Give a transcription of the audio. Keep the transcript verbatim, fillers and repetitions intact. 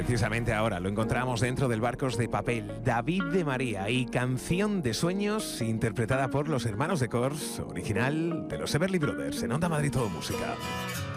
Precisamente ahora lo encontramos dentro del Barcos de Papel, David de María y Canción de Sueños, interpretada por los hermanos de Cors, original de los Everly Brothers, en Onda Madrid Todo Música.